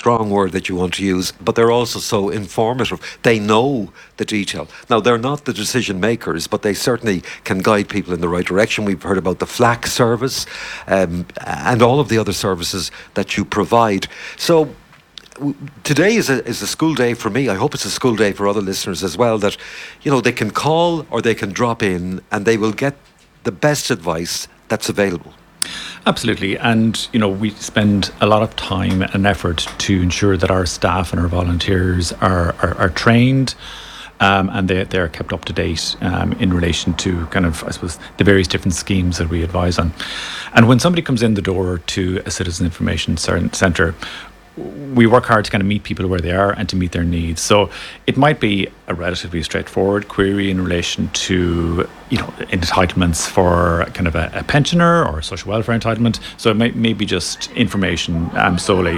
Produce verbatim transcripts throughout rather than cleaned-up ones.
strong word that you want to use, but they're also so informative. They know the detail. Now, they're not the decision makers, but they certainly can guide people in the right direction. We've heard about the FLAC service um, and all of the other services that you provide. So w- today is a, is a school day for me. I hope it's a school day for other listeners as well, that, you know, they can call or they can drop in and they will get the best advice that's available. Absolutely. And, you know, we spend a lot of time and effort to ensure that our staff and our volunteers are, are, are trained um, and they, they're kept up to date um, in relation to kind of, I suppose, the various different schemes that we advise on. And when somebody comes in the door to a Citizen Information Centre, we work hard to kind of meet people where they are and to meet their needs. So it might be a relatively straightforward query in relation to, you know, entitlements for kind of a, a pensioner or a social welfare entitlement. So it may, may be just information um, solely.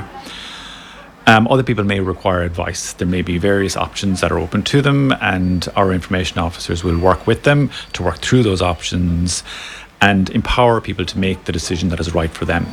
Um, other people may require advice. There may be various options that are open to them, and our information officers will work with them to work through those options and empower people to make the decision that is right for them.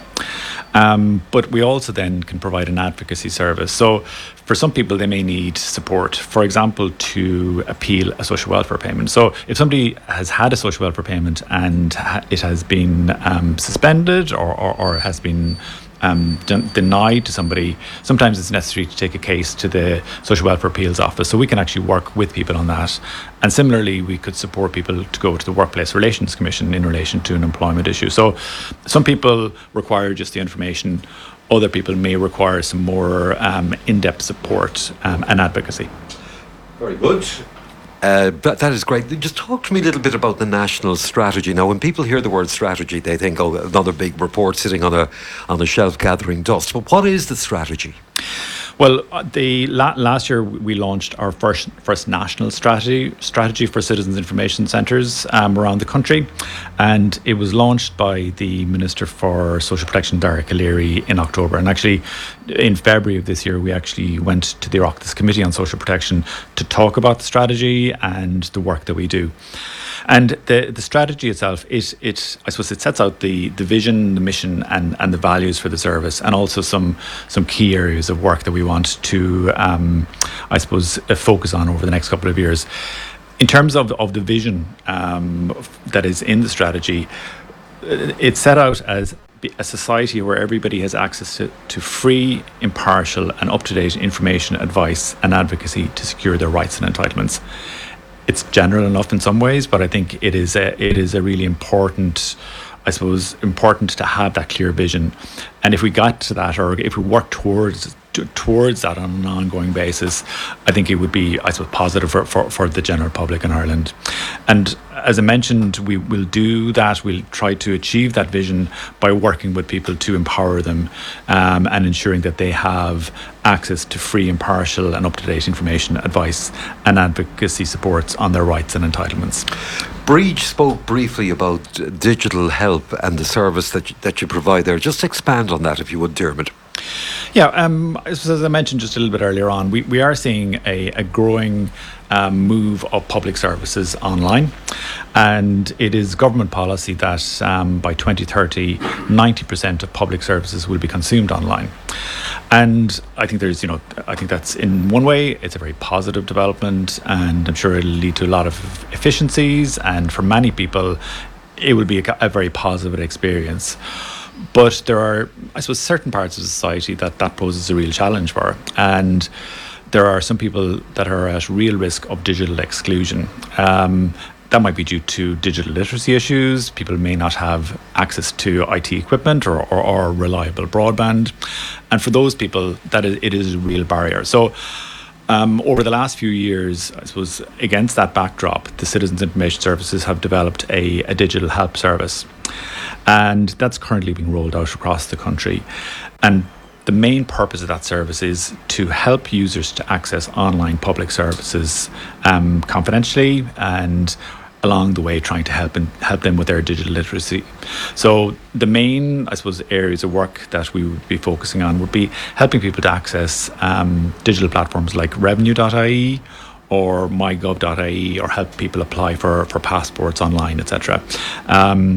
Um, but we also then can provide an advocacy service. So for some people, they may need support, for example, to appeal a social welfare payment. So if somebody has had a social welfare payment and ha- it has been um, suspended or, or, or has been Um, den- denied to somebody, sometimes it's necessary to take a case to the Social Welfare Appeals Office. So we can actually work with people on that. And similarly, we could support people to go to the Workplace Relations Commission in relation to an employment issue. So some people require just the information. Other people may require some more um, in-depth support um, and advocacy. Very good. Uh, but that is great. Just talk to me a little bit about the national strategy. Now, when people hear the word strategy, they think, oh, another big report sitting on a on a shelf gathering dust. But what is the strategy? Well, uh, the la- last year we launched our first first national strategy strategy for citizens information centres um, around the country, and it was launched by the Minister for Social Protection, Derek O'Leary, in October. And actually, in February of this year, we actually went to the Oireachtas Committee on Social Protection to talk about the strategy and the work that we do. And the the strategy itself, it it I suppose it sets out the the vision, the mission, and and the values for the service, and also some some key areas of work that we want to um, I suppose uh, focus on over the next couple of years. In terms of of the vision um, that is in the strategy, it's set out as a society where everybody has access to, to free, impartial, and up-to-date information, advice, and advocacy to secure their rights and entitlements. It's general enough in some ways, but I think it is a it is a really important, I suppose, important to have that clear vision. And if we got to that, or if we work towards towards that on an ongoing basis, I think it would be, I suppose, positive for, for, for the general public in Ireland. And as I mentioned, we will do that. We'll try to achieve that vision by working with people to empower them um, and ensuring that they have access to free, impartial and up-to-date information, advice and advocacy supports on their rights and entitlements. Breach spoke briefly about digital help and the service that you, that you provide there. Just expand on that if you would, Dermot. Yeah, um, as I mentioned just a little bit earlier on, we, we are seeing a, a growing um, move of public services online, and it is government policy that um, by twenty thirty, ninety percent of public services will be consumed online. And I think there's, you know, I think that's in one way, it's a very positive development, and I'm sure it'll lead to a lot of efficiencies, and for many people, it will be a, a very positive experience. But there are, I suppose, certain parts of society that that poses a real challenge for. And there are some people that are at real risk of digital exclusion. Um, that might be due to digital literacy issues. People may not have access to I T equipment or, or, or reliable broadband. And for those people, that is, it is a real barrier. So Um, over the last few years, I suppose, against that backdrop, the Citizens Information Services have developed a, a digital help service. And that's currently being rolled out across the country. And the main purpose of that service is to help users to access online public services um, confidentially, and along the way trying to help and help them with their digital literacy. So the main, I suppose, areas of work that we would be focusing on would be helping people to access um, digital platforms like revenue dot I E or my gov dot I E, or help people apply for, for passports online, et cetera. Um,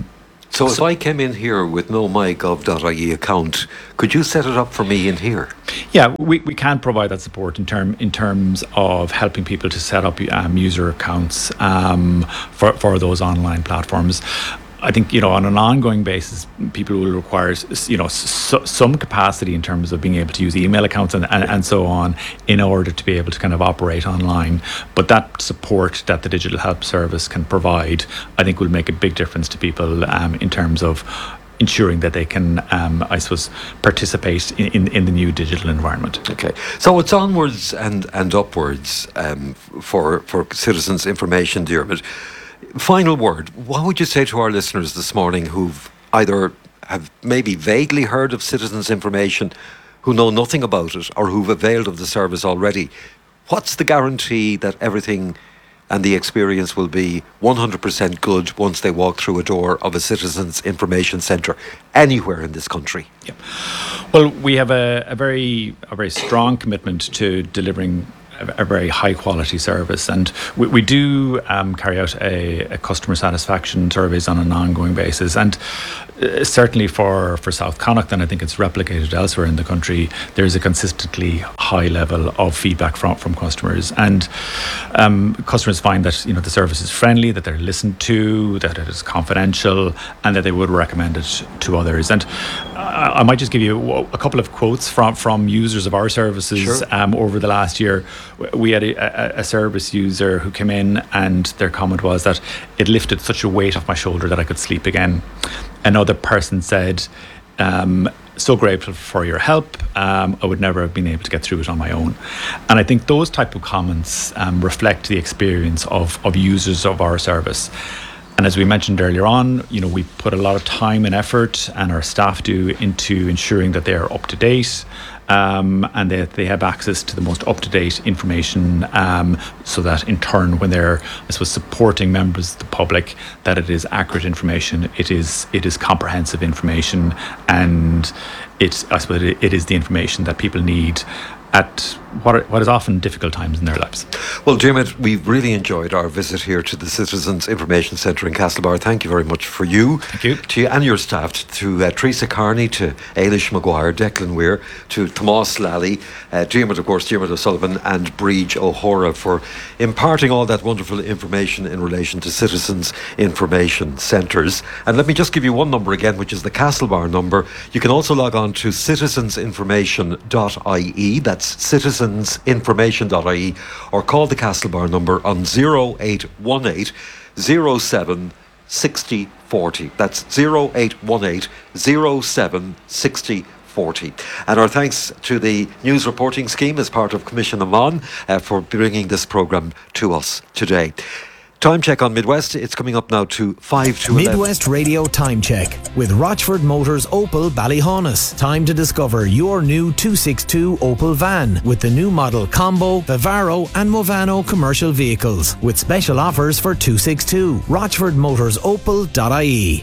So if I came in here with no my gov dot I E account, could you set it up for me in here? Yeah, we, we can provide that support in term in terms of helping people to set up um, user accounts um, for, for those online platforms. I think, you know, on an ongoing basis, people will require, you know, so, some capacity in terms of being able to use email accounts and, and, and so on in order to be able to kind of operate online. But that support that the Digital Help Service can provide, I think, will make a big difference to people um, in terms of ensuring that they can, um, I suppose, participate in, in, in the new digital environment. Okay, so it's onwards and, and upwards um, for, for citizens' information, Diarmuid. Final word, what would you say to our listeners this morning who've either have maybe vaguely heard of citizens' information, who know nothing about it, or who've availed of the service already? What's the guarantee that everything and the experience will be one hundred percent good once they walk through a door of a citizens' information centre anywhere in this country? Yeah. Well, we have a, a very a very strong commitment to delivering a very high quality service, and we, we do um, carry out a, a customer satisfaction surveys on an ongoing basis, and uh, certainly for, for South Connacht, and I think it's replicated elsewhere in the country, there's a consistently high level of feedback from, from customers, and um, customers find that, you know, the service is friendly, that they're listened to, that it is confidential, and that they would recommend it to others. And I, I might just give you a couple of quotes from, from users of our services. Sure. um, over the last year. We had a, a, a service user who came in, and their comment was that it lifted such a weight off my shoulder that I could sleep again. Another person said, um, so grateful for your help. Um, I would never have been able to get through it on my own. And I think those type of comments um, reflect the experience of, of users of our service. And as we mentioned earlier on, you know, we put a lot of time and effort, and our staff do, into ensuring that they are up to date, um, and that they have access to the most up-to-date information, um, so that in turn, when they're, I suppose, supporting members of the public, that it is accurate information, it is it is comprehensive information, and it's, I suppose, it, it is the information that people need at what are, what is often difficult times in their lives. Well, Diarmuid, we've really enjoyed our visit here to the Citizens Information Centre in Castlebar. Thank you very much for you, Thank you. to you and your staff, to uh, Teresa Carney, to Ailish Maguire, Declan Weir, to Tomás Lally, uh, Diarmuid, of course, Diarmuid O'Sullivan, and Bríd O'Hora for imparting all that wonderful information in relation to Citizens Information Centres. And let me just give you one number again, which is the Castlebar number. You can also log on to citizens information dot I E. That's citizens information dot I E, or call the Castlebar number on zero eight one eight zero seven six zero four zero. That's zero eight one eight zero seven six zero four zero. And our thanks to the News Reporting Scheme as part of Commission Amman uh, for bringing this programme to us today. Time check on Midwest. It's coming up now to five to eleven. Midwest Radio Time Check with Rochford Motors Opel Ballyhaunis. Time to discover your new two sixty-two Opel van with the new model Combo, Vivaro and Movano commercial vehicles with special offers for two sixty-two. rochford motors opel dot I E.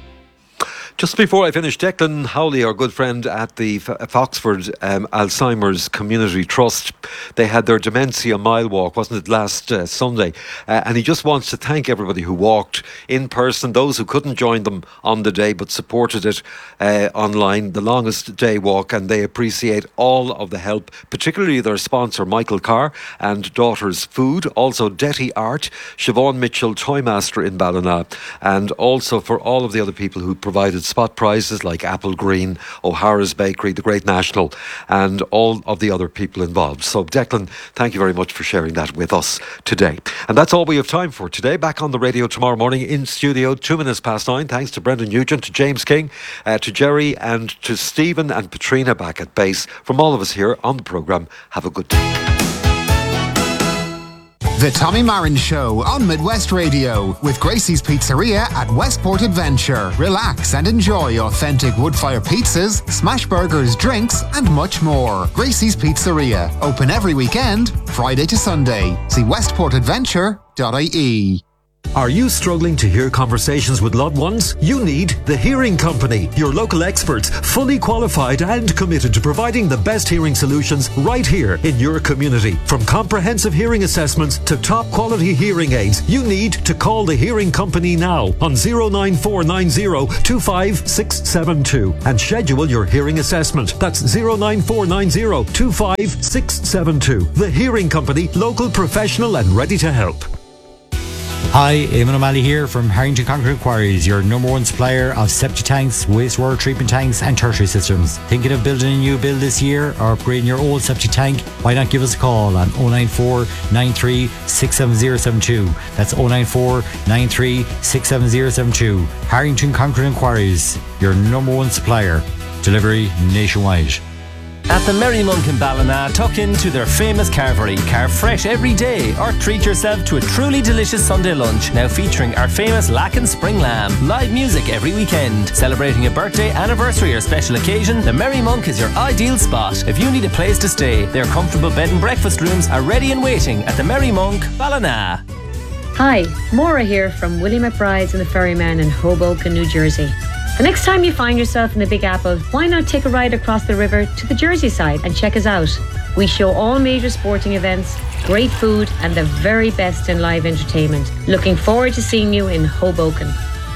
Just before I finish, Declan Howley, our good friend at the F- Foxford um, Alzheimer's Community Trust, they had their Dementia Mile Walk, wasn't it, last uh, Sunday? Uh, and he just wants to thank everybody who walked in person, those who couldn't join them on the day but supported it uh, online, the longest day walk, and they appreciate all of the help, particularly their sponsor, Michael Carr, and Daughters Food, also Detty Art, Siobhan Mitchell, Toymaster in Ballina, and also for all of the other people who provided spot prizes like Apple Green, O'Hara's Bakery, The Great National, and all of the other people involved. So Declan, thank you very much for sharing that with us today. And that's all we have time for today. Back on the radio tomorrow morning in studio, two minutes past nine. Thanks to Brendan Nugent, to James King, uh, to Jerry, and to Stephen and Patrina back at base. From all of us here on the programme, have a good day. The Tommy Marin Show on Midwest Radio with Gracie's Pizzeria at Westport Adventure. Relax and enjoy authentic wood-fire pizzas, smash burgers, drinks and much more. Gracie's Pizzeria, open every weekend, Friday to Sunday. See westport adventure dot I E. Are you struggling to hear conversations with loved ones? You need The Hearing Company, your local experts, fully qualified and committed to providing the best hearing solutions right here in your community. From comprehensive hearing assessments to top quality hearing aids, you need to call The Hearing Company now on zero nine four nine zero two five six seven two and schedule your hearing assessment. That's zero nine four nine zero two five six seven two. The Hearing Company, local, professional and ready to help. Hi, Eamon O'Malley here from Harrington Concrete Quarries, your number one supplier of septic tanks, wastewater treatment tanks and tertiary systems. Thinking of building a new build this year or upgrading your old septic tank? Why not give us a call on oh nine four nine three six seven zero seven two. That's oh nine four nine three six seven zero seven two. Harrington Concrete Quarries, your number one supplier. Delivery nationwide. At the Merry Monk in Ballina, tuck into their famous carvery. Carve fresh every day or treat yourself to a truly delicious Sunday lunch. Now featuring our famous Lacken Spring Lamb. Live music every weekend. Celebrating a birthday, anniversary or special occasion, the Merry Monk is your ideal spot. If you need a place to stay, their comfortable bed and breakfast rooms are ready and waiting at the Merry Monk, Ballina. Hi, Maura here from Willie McBride's and the Ferryman in Hoboken, New Jersey. The next time you find yourself in the Big Apple, why not take a ride across the river to the Jersey side and check us out? We show all major sporting events, great food and the very best in live entertainment. Looking forward to seeing you in Hoboken.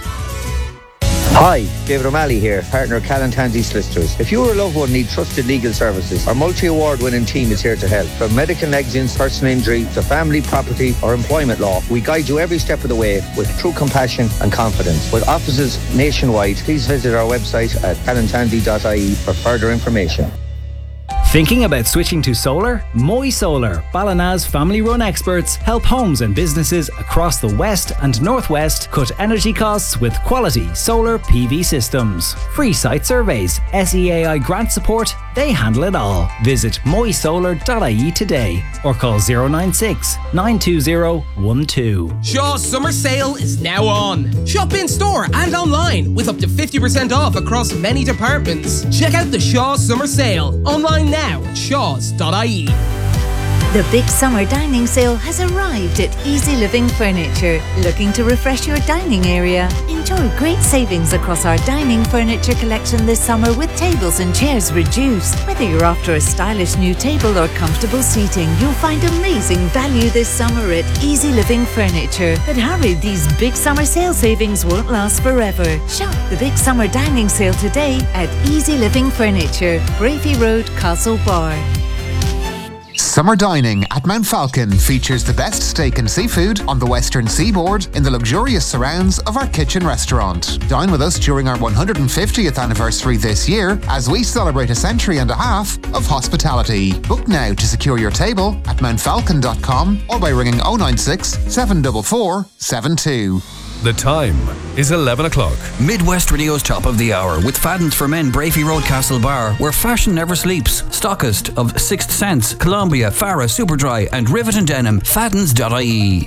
Hi, David O'Malley here, partner of Callan Tansey Solicitors. If you or a loved one need trusted legal services, our multi-award winning team is here to help. From medical negligence, personal injury, to family, property or employment law, we guide you every step of the way with true compassion and confidence. With offices nationwide, please visit our website at callan tansey dot I E for further information. Thinking about switching to solar? Moy Solar, Ballina's family-run experts, help homes and businesses across the west and northwest cut energy costs with quality solar P V systems. Free site surveys, S E A I grant support, they handle it all. Visit moy solar dot I E today or call zero nine six nine two zero one two. Shaw's summer sale is now on. Shop in store and online with up to fifty percent off across many departments. Check out the Shaw's summer sale online now at shaws dot I E. The big summer dining sale has arrived at Easy Living Furniture. Looking to refresh your dining area? Enjoy great savings across our dining furniture collection this summer with tables and chairs reduced. Whether you're after a stylish new table or comfortable seating, you'll find amazing value this summer at Easy Living Furniture. But hurry, these big summer sale savings won't last forever. Shop the big summer dining sale today at Easy Living Furniture, Brafey Road, Castlebar. Summer dining at Mount Falcon features the best steak and seafood on the western seaboard in the luxurious surrounds of our kitchen restaurant. Dine with us during our one hundred fiftieth anniversary this year as we celebrate a century and a half of hospitality. Book now to secure your table at mount falcon dot com or by ringing oh nine six, seven four four, seven two. The time is eleven o'clock. Midwest Radio's top of the hour with Faddens for Men, Brafey Road, Castlebar, where fashion never sleeps. Stockist of Sixth Sense, Columbia, Farah, Superdry and Rivet and Denim. Faddens dot I E.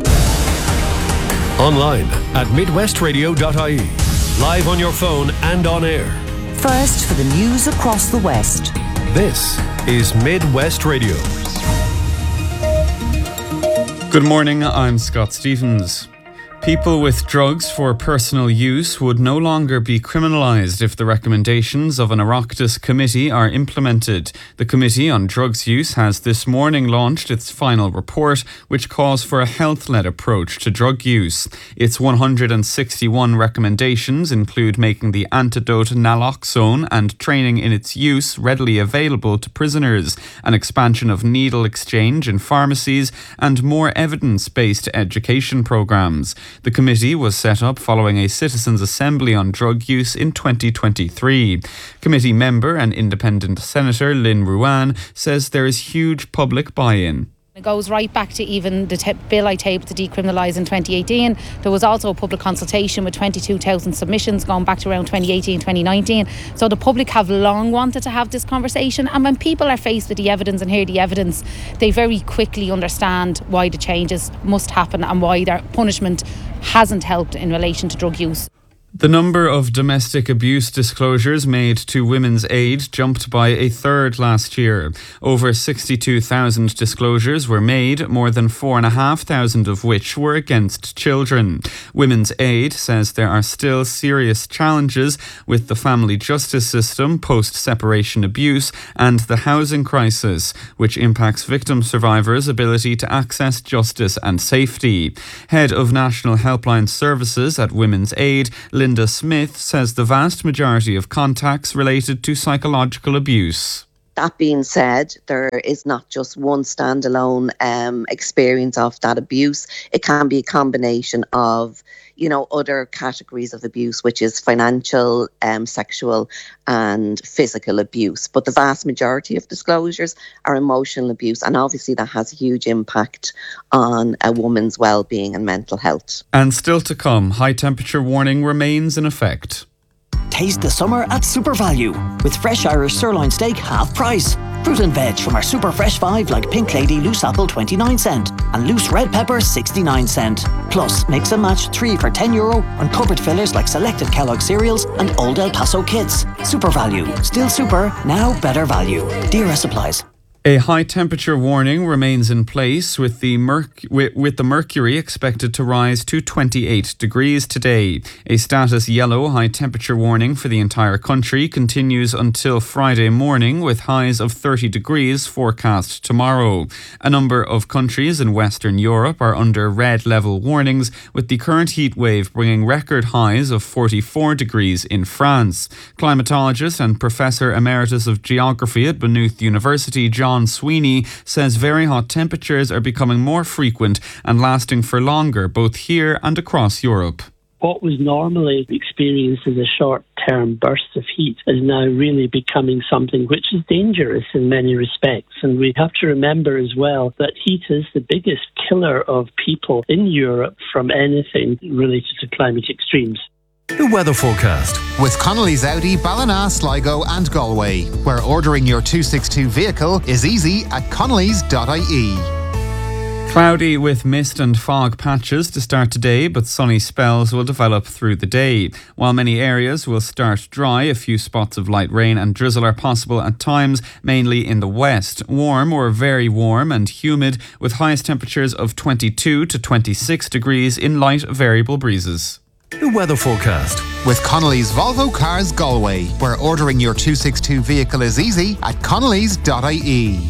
Online at midwest radio dot I E. Live on your phone and on air. First for the news across the West. This is Midwest Radio. Good morning, I'm Scott Stevens. People with drugs for personal use would no longer be criminalised if the recommendations of an Oireachtas committee are implemented. The Committee on Drugs Use has this morning launched its final report, which calls for a health-led approach to drug use. Its one hundred sixty-one recommendations include making the antidote naloxone and training in its use readily available to prisoners, an expansion of needle exchange in pharmacies, and more evidence-based education programmes. The committee was set up following a citizens' assembly on drug use in twenty twenty-three. Committee member and independent Senator Lynn Ruane says there is huge public buy-in. It goes right back to even the te- bill I tabled to decriminalise in twenty eighteen. There was also a public consultation with twenty-two thousand submissions going back to around twenty eighteen, twenty nineteen. So the public have long wanted to have this conversation, and when people are faced with the evidence and hear the evidence, they very quickly understand why the changes must happen and why their punishment hasn't helped in relation to drug use. The number of domestic abuse disclosures made to Women's Aid jumped by a third last year. Over sixty-two thousand disclosures were made, more than four thousand five hundred of which were against children. Women's Aid says there are still serious challenges with the family justice system, post-separation abuse, and the housing crisis, which impacts victim survivors' ability to access justice and safety. Head of National Helpline Services at Women's Aid, Linda Smith, says the vast majority of contacts related to psychological abuse. That being said, there is not just one standalone um, experience of that abuse. It can be a combination of, you know, other categories of abuse, which is financial, um, sexual and physical abuse. But the vast majority of disclosures are emotional abuse. And obviously that has a huge impact on a woman's well-being and mental health. And still to come, high temperature warning remains in effect. Taste the summer at Super Value with fresh Irish sirloin steak half price. Fruit and veg from our super fresh five like Pink Lady loose apple twenty-nine cent and loose red pepper sixty-nine cent. Plus mix and match three for ten euro on cupboard fillers like selected Kellogg cereals and Old El Paso kits. Super Value, still super, now better value. D R S applies. A high temperature warning remains in place with the merc- with, with the mercury expected to rise to twenty-eight degrees today. A status yellow high temperature warning for the entire country continues until Friday morning with highs of thirty degrees forecast tomorrow. A number of countries in Western Europe are under red level warnings, with the current heat wave bringing record highs of forty-four degrees in France. Climatologist and Professor Emeritus of Geography at Maynooth University, John John Sweeney, says very hot temperatures are becoming more frequent and lasting for longer, both here and across Europe. What was normally experienced as a short-term burst of heat is now really becoming something which is dangerous in many respects. And we have to remember as well that heat is the biggest killer of people in Europe from anything related to climate extremes. The weather forecast with Connolly's Audi, Ballina, Sligo and Galway, where ordering your two sixty-two vehicle is easy at connellys dot I E. Cloudy with mist and fog patches to start today, but sunny spells will develop through the day. While many areas will start dry, a few spots of light rain and drizzle are possible at times, mainly in the west. Warm or very warm and humid, with highest temperatures of twenty-two to twenty-six degrees in light variable breezes. The weather forecast with Connolly's Volvo Cars Galway, where ordering your two sixty-two vehicle is easy at connellys dot I E.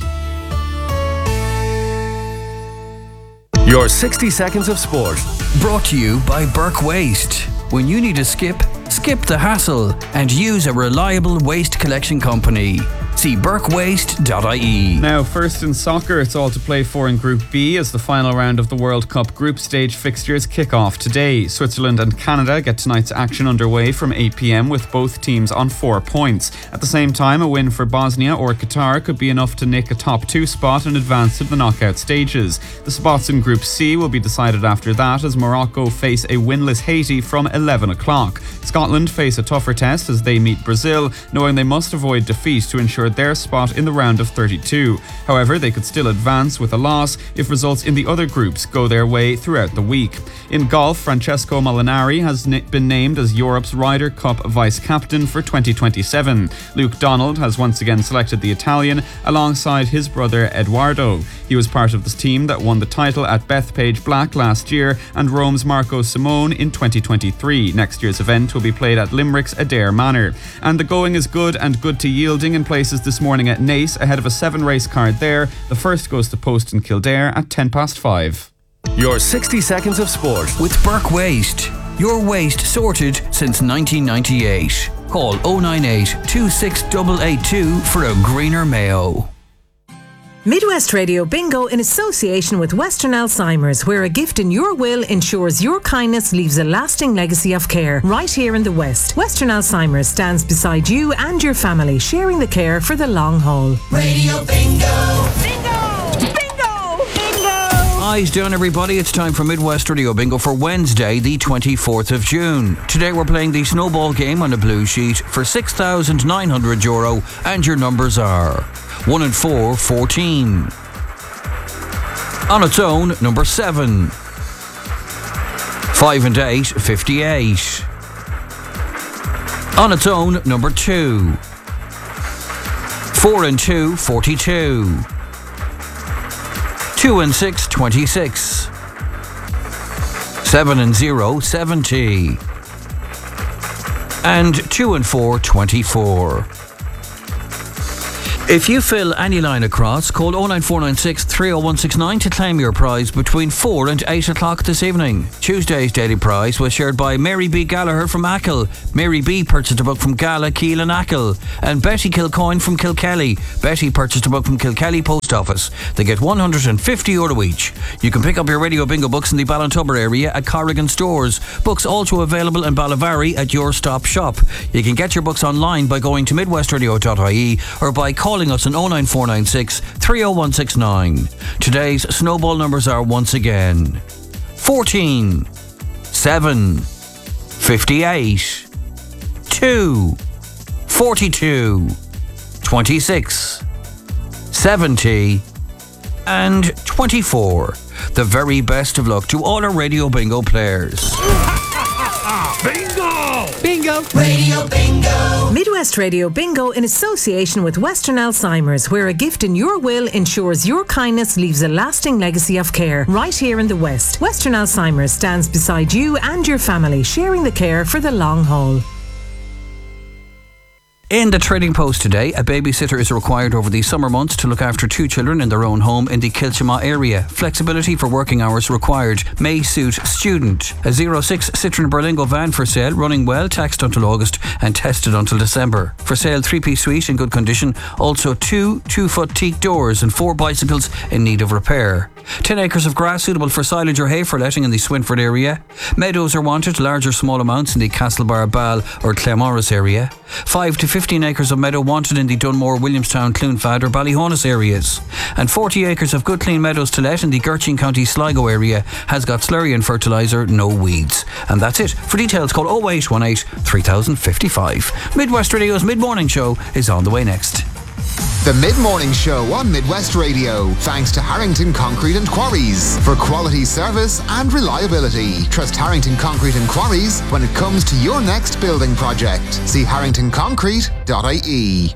Your sixty seconds of sport. Brought to you by Burke Waste. When you need a skip, skip the hassle and use a reliable waste collection company. See burke waste dot I E. Now, first in soccer, it's all to play for in Group B as the final round of the World Cup group stage fixtures kick off today. Switzerland and Canada get tonight's action underway from eight p.m. with both teams on four points. At the same time, a win for Bosnia or Qatar could be enough to nick a top two spot and advance to the knockout stages. The spots in Group C will be decided after that as Morocco face a winless Haiti from eleven o'clock. Scotland face a tougher test as they meet Brazil, knowing they must avoid defeat to ensure their spot in the round of thirty-two. However, they could still advance with a loss if results in the other groups go their way throughout the week. In golf, Francesco Molinari has na- been named as Europe's Ryder Cup vice-captain for twenty twenty-seven. Luke Donald has once again selected the Italian alongside his brother Eduardo. He was part of the team that won the title at Bethpage Black last year and Rome's Marco Simone in twenty twenty-three. Next year's event will be played at Limerick's Adair Manor. And the going is good and good to yielding in places this morning at Naas ahead of a seven race card there. The first goes to Post in Kildare at ten past five. Your sixty seconds of sport with Burke Waste. Your waste sorted since nineteen ninety-eight. Call oh nine eight, two six eight eight two for a greener Mayo. Midwest Radio Bingo in association with Western Alzheimer's, where a gift in your will ensures your kindness leaves a lasting legacy of care right here in the West. Western Alzheimer's stands beside you and your family, sharing the care for the long haul. Radio Bingo! Bingo! Bingo! Bingo! Eyes down, everybody. It's time for Midwest Radio Bingo for Wednesday, the twenty-fourth of June. Today we're playing the snowball game on a blue sheet for six thousand nine hundred euro, and your numbers are one and four, fourteen. On its own, number seven. Five and eight, fifty-eight. On its own, number two. Four and two, forty-two. Two and six, twenty-six. Seven and zero, seventy. And two and four, twenty-four. If you fill any line across, call oh nine four nine six, three oh one six nine to claim your prize between four and eight o'clock this evening. Tuesday's daily prize was shared by Mary B. Gallagher from Achill. Mary B. purchased a book from Gala, Keel and Achill. And Betty Kilcoyne from Kilkelly. Betty purchased a book from Kilkelly Post Office. They get one hundred fifty euro each. You can pick up your Radio Bingo books in the Ballintubber area at Corrigan stores. Books also available in Ballavary at Your Stop Shop. You can get your books online by going to midwestradio dot I E or by calling us on oh nine four nine six, three oh one six nine. Today's snowball numbers are once again fourteen, seven, fifty-eight, two, forty-two, twenty-six, seventy, and twenty-four. The very best of luck to all our Radio Bingo players. Bingo! Bingo! Radio Bingo! Midwest Radio Bingo in association with Western Alzheimer's, where a gift in your will ensures your kindness leaves a lasting legacy of care. Right here in the West, Western Alzheimer's stands beside you and your family, sharing the care for the long haul. In the Trading Post today, a babysitter is required over the summer months to look after two children in their own home in the Kilchama area. Flexibility for working hours required. May suit student. A zero six Citroen Berlingo van for sale, running well, taxed until August and tested until December. For sale, three-piece suite in good condition. Also two two-foot teak doors and four bicycles in need of repair. ten acres of grass suitable for silage or hay for letting in the Swinford area. Meadows are wanted, large or small amounts in the Castlebar, Ball or Claremorris area. five to fifteen acres of meadow wanted in the Dunmore, Williamstown, Cloonfad or Ballyhonus areas. And forty acres of good clean meadows to let in the Gertrude County Sligo area has got slurry and fertiliser, no weeds. And that's it. For details, call oh eight one eight, three thousand fifty-five. Midwest Radio's mid-morning show is on the way next. The Mid-Morning Show on Midwest Radio, thanks to Harrington Concrete and Quarries. For quality service and reliability, trust Harrington Concrete and Quarries when it comes to your next building project. See harrington concrete dot I E.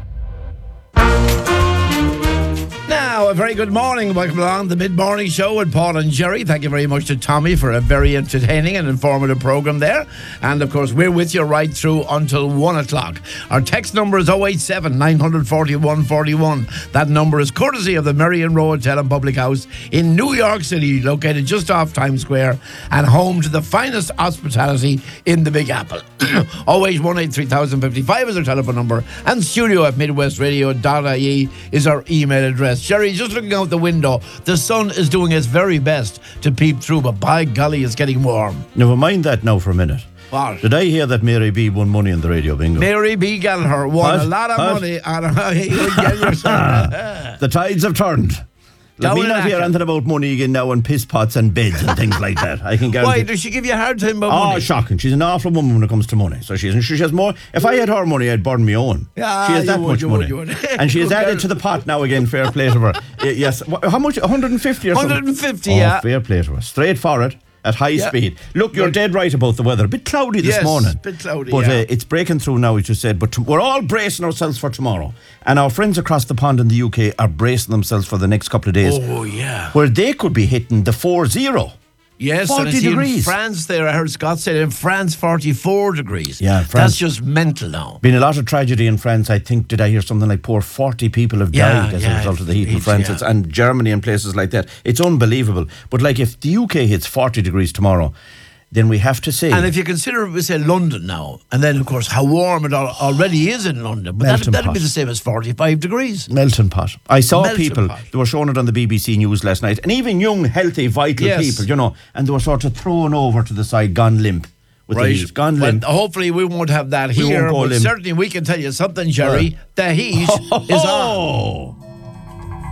Now, a very good morning. Welcome along the Mid-Morning Show with Paul and Jerry. Thank you very much to Tommy for a very entertaining and informative programme there. And, of course, we're with you right through until one o'clock. Our text number is oh eight seven, nine four one, four one. That number is courtesy of the Marion Row Hotel and Public House in New York City, located just off Times Square and home to the finest hospitality in the Big Apple. oh eight one eight, three thousand fifty-five is our telephone number, and studio at midwestradio dot I E is our email address. Jerry, just looking out the window, the sun is doing its very best to peep through, but by golly, it's getting warm. Never mind that now for a minute. What? Did I hear that Mary B won money in the Radio Bingo? Mary B Gallagher won What? a lot of What? money on her. The tides have turned. Let Down me in not hear Achill. anything about money again now and piss pots and beds and things like that. I can guarantee. Why, does she give you a hard time about Oh, money? shocking. She's an awful woman when it comes to money. So she isn't. She has more. If I had her money, I'd burn my own. Yeah, she has you that would, much you money. would, you would. And she has Good added girl. to the pot now again, fair play to her. Y- Yes. Wh- How much? one hundred fifty or something? one hundred fifty, oh, yeah. fair play to her. Straight for it. At high Yeah. speed. Look, you're Well- dead right about the weather. A bit cloudy this Yes, morning. bit cloudy, But yeah. uh, it's breaking through now, as you said. But t- we're all bracing ourselves for tomorrow. And our friends across the pond in the U K are bracing themselves for the next couple of days. Oh, yeah. Where they could be hitting the four zero. Yes, forty and I see degrees. in France there, I heard Scott say in France forty-four degrees. Yeah, France. That's just mental now. Been a lot of tragedy in France. I think, did I hear something like poor forty people have Yeah, died as yeah, a result of the heat in it's- France yeah. It's, and Germany and places like that. It's unbelievable. But like if the U K hits forty degrees tomorrow, then we have to say And if you consider, we say London now, and then of course how warm it al- already is in London, but that, Melting that'd be pot. the same as forty-five degrees. melting pot. I saw Melting people, pot. they were showing it on the B B C News last night, and even young, healthy, vital Yes. people, you know, and they were sort of thrown over to the side, gone limp. With the heat, gone Well, limp. hopefully we won't have that We here, won't go but limp. certainly we can tell you something, Jerry. The heat is on.